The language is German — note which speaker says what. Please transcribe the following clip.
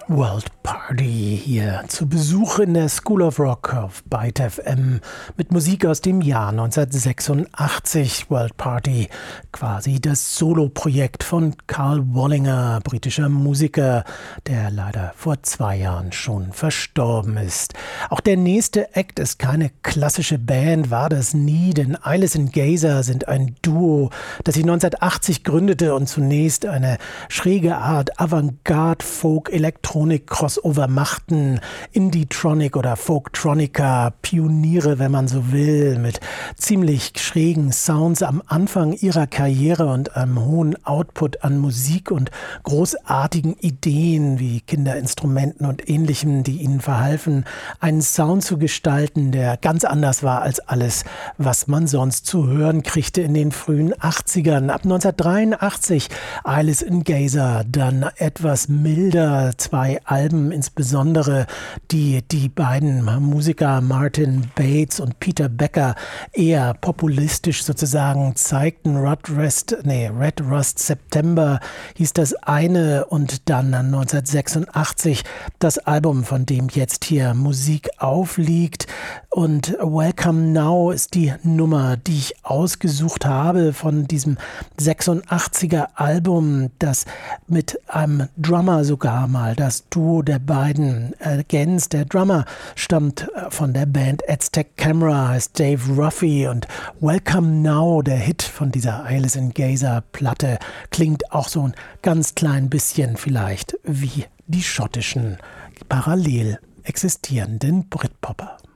Speaker 1: World Party hier zu Besuch in der School of Rock auf Byte FM mit Musik aus dem Jahr 1986. World Party, quasi das Soloprojekt von Karl Wallinger, britischer Musiker, der leider vor 2 Jahren schon verstorben ist. Auch der nächste Act ist keine klassische Band, war das nie, denn Eyeless and Gazer sind ein Duo, das sich 1980 gründete und zunächst eine schräge Art Avantgarde, Folk, Elektronik-Crossover machten, Indie-Tronic oder Folktronica, Pioniere, wenn man so will, mit ziemlich schrägen Sounds am Anfang ihrer Karriere und einem hohen Output an Musik und großartigen Ideen wie Kinderinstrumenten und Ähnlichem, die ihnen verhalfen, einen Sound zu gestalten, der ganz anders war als alles, was man sonst zu hören kriegte in den frühen 80ern. Ab 1983 Eyeless and Gazer, dann etwas milder, 2 Alben insbesondere, die beiden Musiker Martin Bates und Peter Becker eher populistisch sozusagen zeigten. Red Rust September hieß das eine und dann 1986 das Album, von dem jetzt hier Musik aufliegt. Und Welcome Now ist die Nummer, die ich ausgesucht habe von diesem 86er Album, das mit einem Drummer sogar mal das Duo der beiden ergänzt. Der Drummer stammt von der Band Aztec Camera, heißt Dave Ruffy, und Welcome Now, der Hit von dieser Eyeless and Gazer Platte, klingt auch so ein ganz klein bisschen vielleicht wie die schottischen parallel existierenden Britpopper.